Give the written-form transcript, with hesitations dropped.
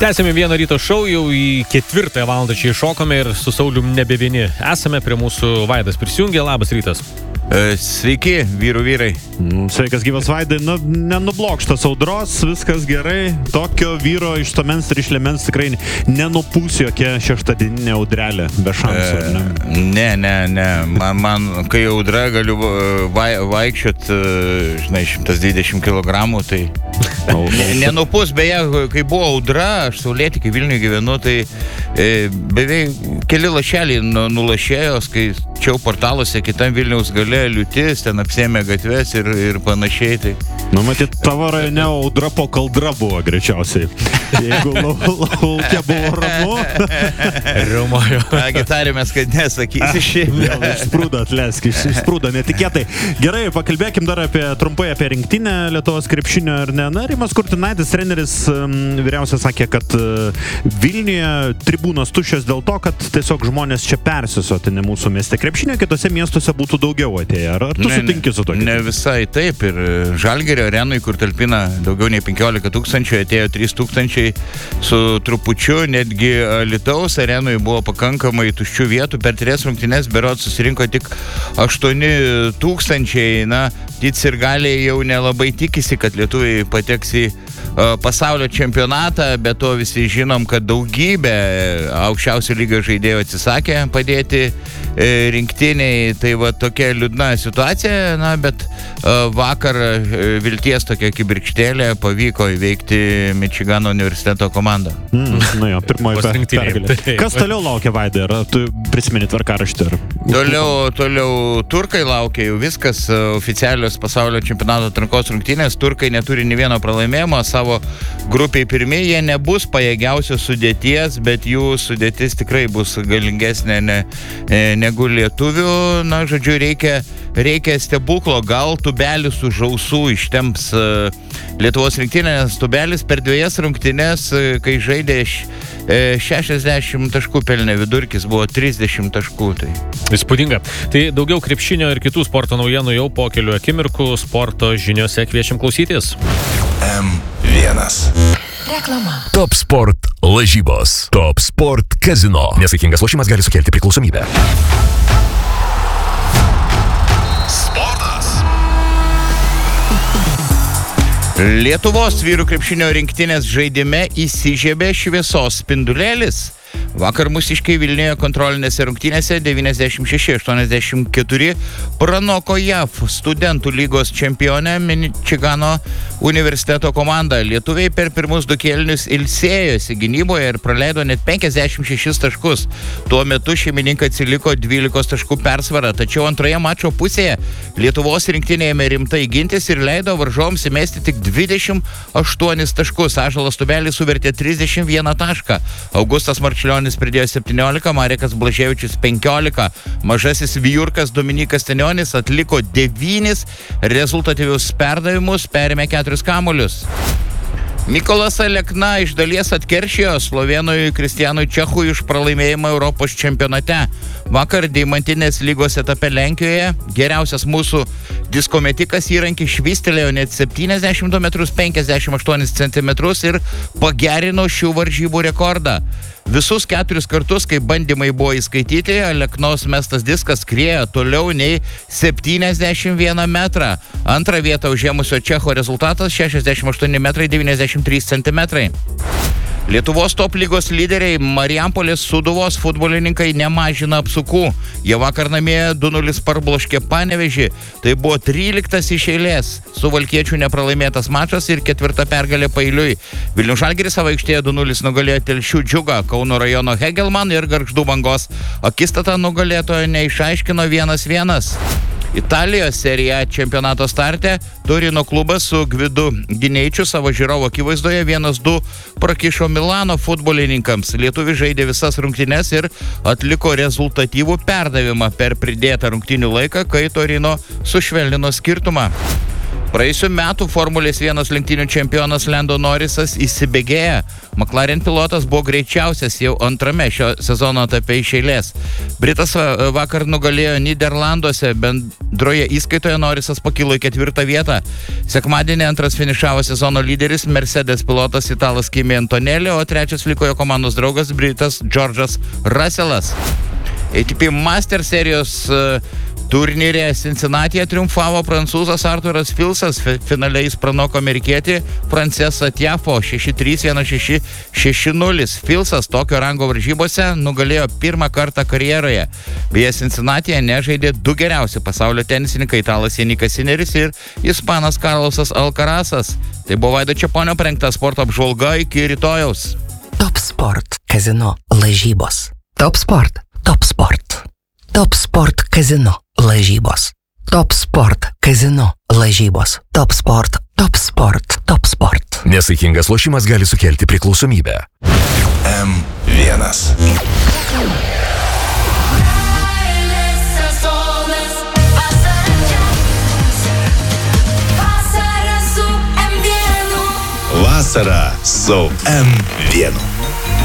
Tęsime Vieno ryto šou, jau į 4 valandą čia iššokome ir su Saulium nebe vieni. Esame prie mūsų Vaidas prisijungė. Labas rytas. Sveiki, vyrai. Sveikas, gyvas Vaidai. Nenublokštas audros, viskas gerai. Tokio vyro iš Tomens ir iš Lemens tikrai nenupūs jokia šeštadieninė audrelė, be šansų. Ne. Man kai audra galiu vaikščiot, 120 kg, tai nenupūs. Beje, kai buvo audra, aš Saulėtekį Vilniuje gyvenu, tai beveik keli lašeliai nulašėjos, kai čia portaluose kitam Vilniaus gale liūtis, ten apsėmė gatves ir panašiai. Tai. Matyt, tavo rajone audra po kaldra buvo greičiausiai. Jeigu laukia buvo ramu. Riumojo. Tarėmės, kad nesakysi šiaip. Vėl išsprūdo, atleisk, išsprūdo netikėtai. Gerai, pakalbėkim dar trumpai apie rinktinę Lietuvos krepšinio ir ne. Rimas Kurtinaitis, treneris vyriausias, sakė, kad Vilniuje tribūnos tuščios dėl to, kad tiesiog žmonės čia persisotinė mūsų mieste krepšinio, kitose miestuose būtų daugiau atėję. Ar tu sutinki su tokiu? Ne visai taip. Ir Žalgirio arenui, kur talpina daugiau nei 15 000, atėjo 3 000 su trupučiu. Netgi Alytaus arenui buvo pakankamai tuščių vietų. Per 3 rungtynes berods susirinko tik 8 000. Na, Tic ir Galiai jau nelabai tikisi, kad lietuviai pateks į pasaulio čempionatą, bet to visi žinom, kad daugybė aukščiausio lygio žaidėjų atsisakė padėti rinktiniai. Tai va tokia liūdna situacija, bet vakar vilties tokia kibirkštėlė pavyko įveikti Mičigano universiteto komandą. Pirmoji pergalė. Kas toliau laukia, Vaidai? Ar tu prisimeni tvarkaraštį? Toliau turkai laukia jau viskas, oficialios pasaulio čempionato atrankos rungtynės. Turkai neturi nė vieno pralaimėjimo, savo grupiai pirmi, jie nebus pajėgiausios sudėties, bet jų sudėtis tikrai bus galingesnė negu lietuvių. Na, žodžiu, reikia stebuklo, gal Tubelis už ausų ištemps Lietuvos rinktinę, nes Tubelis per 2 rungtynes, kai žaidė 60 taškų pelnė, vidurkis buvo 30 taškų. Tai. Įspūdinga. Tai daugiau krepšinio ir kitų sporto naujienų jau po kelių akimirkų. Sporto žiniose kviečiam klausytis. M1. Reklama. Top Sport lažybos. Top Sport Casino. Nesaikingas lošimas gali sukelti priklausomybę. Sportas. Lietuvos vyrų krepšinio rinktinės žaidime įsižiebė šviesos spindulėlis. Vakar mūsiškiai Vilniuje kontrolinėse rungtynėse 96-84 pranoko JAV studentų lygos čempionę Mičigano universiteto komandą. Lietuviai per pirmus 2 kėlinius ilsėjosi gynyboje ir praleido net 56 taškus. Tuo metu šeimininkai atsiliko 12 taškų persvarą, tačiau antroje mačo pusėje Lietuvos rinktinė ėmė rimtai gintis ir leido varžovams įmesti tik 28 taškus. Ąžuolas Tubelis suvertė 31 tašką. Augustas Marčiulionis pridėjo 17, Marekas Blaževičius 15. Mažasis Vijurkas Dominikas Tenionis atliko 9 rezultatyvius perdavimus, perėmė 4 kamuolius. Mykolas Alekna iš dalies atkeršijo slovėnui Kristijanui Čechui už pralaimėjimą Europos čempionate. Vakar Deimantinės lygos etape Lenkijoje geriausias mūsų diskometikas įrankį švystelėjo net 72 metrus 58 centimetrus ir pagerino šių varžybų rekordą. Visus 4 kartus, kai bandymai buvo įskaityti, Aleknos mestas diskas skriejo toliau nei 71 metrą. Antrą vietą užėmusio Čecho rezultatas 68 metrai 93 centimetrai. Lietuvos top lygos lyderiai Marijampolės Sūduvos futbolininkai nemažina apsukų. Jie vakar namie 2-0 parbloškė Panevėžį. Tai buvo 13 iš eilės Suvalkiečių nepralaimėtas mačas ir 4 pergalė paeiliui. Vilniaus Žalgiris savo aikštėje 2-0 nugalėjo Telšių Džiugą, Kauno rajono Hegelman ir Gargždų Bangos. Akistata nugalėtojo neišaiškino 1-1. Italijos serija čempionato starte Turino klubas su Gvidu Gineičiu savo žiūrovo akivaizdoje 1-2 prakišo Milano futbolininkams. Lietuviai žaidė visas rungtynes ir atliko rezultatyvų perdavimą per pridėtą rungtynių laiką, kai Torino sušvelnino skirtumą. Praėjusių metų Formulės 1 lenktynių čempionas Lando Norrisas įsibėgėja. McLaren pilotas buvo greičiausias jau antrame šio sezono etape iš eilės. Britas vakar nugalėjo Niderlanduose, bendroje įskaitoje Norrisas pakilo į 4 vietą. Sekmadienį antras finišavo sezono lyderis Mercedes pilotas italas Kimi Antonelli, o trečias liko jo komandos draugas britas George'as Russellas. ATP Master serijos turnyre Cincinnati'e triumfavo prancūzas Arturas Filsas. Finale jis pranoko amerikietį Francesą Tiafo 6-3, 1-6, 6-0. Filsas tokio rango varžybose nugalėjo pirmą kartą karjeroje. Beje, Cincinnati'e nežaidė du geriausi pasaulio tenisininkai, italas Janikas Sineris ir ispanas Carlosas Alcarazas. Tai buvo Vaido Čeponio parengta sporto apžvalga, iki rytojaus. Top Sport Kazino lažybos. Top Sport. Top Sport. Top Sport Kazino lažybos. Top Sport Kazino lažybos. Top Sport. Top Sport. Top Sport. Nesaikingas lošimas gali sukelti priklausomybę. M1. Vasara su M1.